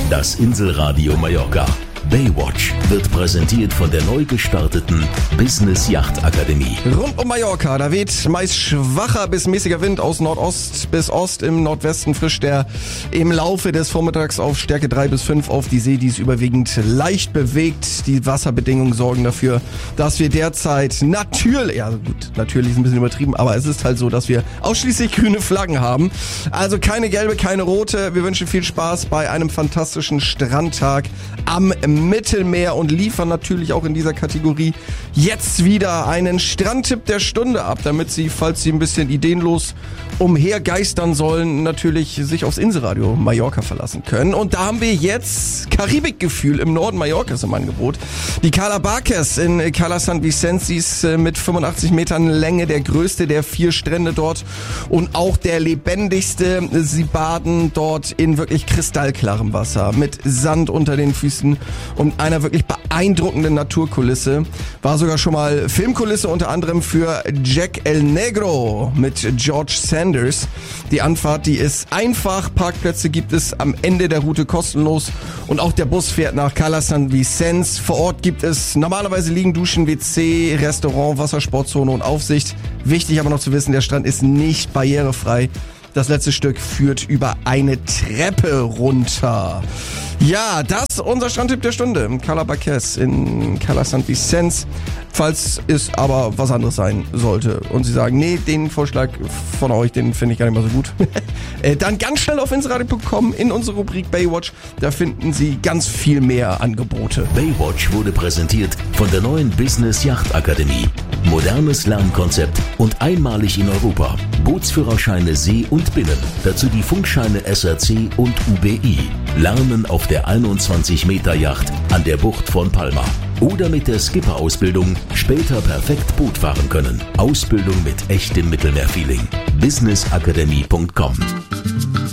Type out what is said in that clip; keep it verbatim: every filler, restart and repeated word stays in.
Das Inselradio Mallorca. Baywatch wird präsentiert von der neu gestarteten Business Yacht Akademie. Rund um Mallorca, da weht meist schwacher bis mäßiger Wind aus Nordost bis Ost. Im Nordwesten frischt er im Laufe des Vormittags auf Stärke drei bis fünf auf die See, die ist überwiegend leicht bewegt. Die Wasserbedingungen sorgen dafür, dass wir derzeit natürlich, ja gut, natürlich ist ein bisschen übertrieben, aber es ist halt so, dass wir ausschließlich grüne Flaggen haben. Also keine gelbe, keine rote. Wir wünschen viel Spaß bei einem fantastischen Strandtag am Mittelmeer und liefern natürlich auch in dieser Kategorie jetzt wieder einen Strandtipp der Stunde ab, damit Sie, falls Sie ein bisschen ideenlos umhergeistern sollen, natürlich sich aufs Inselradio Mallorca verlassen können. Und da haben wir jetzt Karibikgefühl im Norden Mallorcas im Angebot. Die Cala Barques in Cala San Vicente, sie ist mit fünfundachtzig Metern Länge der größte der vier Strände dort und auch der lebendigste. Sie baden dort in wirklich kristallklarem Wasser mit Sand unter den Füßen und einer wirklich beeindruckenden Naturkulisse. War sogar schon mal Filmkulisse unter anderem für Jack El Negro mit George Sanders. Die Anfahrt, die ist einfach. Parkplätze gibt es am Ende der Route kostenlos und auch der Bus fährt nach Cala San Vicente. Vor Ort gibt es normalerweise Liegen, Duschen, W C, Restaurant, Wassersportzone und Aufsicht. Wichtig aber noch zu wissen, der Strand ist nicht barrierefrei. Das letzte Stück führt über eine Treppe runter. Ja, das ist unser Strandtipp der Stunde im Cala Barques in Cala San Vicente. Falls es aber was anderes sein sollte und Sie sagen, nee, den Vorschlag von euch, den finde ich gar nicht mal so gut, dann ganz schnell auf inselradio punkt com in unsere Rubrik Baywatch. Da finden Sie ganz viel mehr Angebote. Baywatch wurde präsentiert von der neuen Business Yacht Akademie. Modernes Lernkonzept und einmalig in Europa. Bootsführerscheine See und Binnen. Dazu die Funkscheine S R C und U B I. Lernen auf der einundzwanzig Meter Yacht an der Bucht von Palma. Oder mit der Skipper-Ausbildung später perfekt Boot fahren können. Ausbildung mit echtem Mittelmeerfeeling. business academy punkt com